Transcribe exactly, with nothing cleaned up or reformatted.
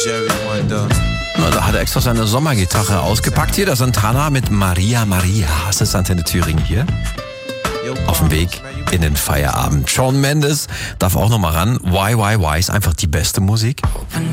Na, da hat er extra seine Sommergitarre ausgepackt. Hier der Santana mit Maria Maria. Es ist Antenne Thüringen hier. Auf dem Weg in den Feierabend. Shawn Mendes darf auch noch mal ran. Why, why, why ist einfach die beste Musik.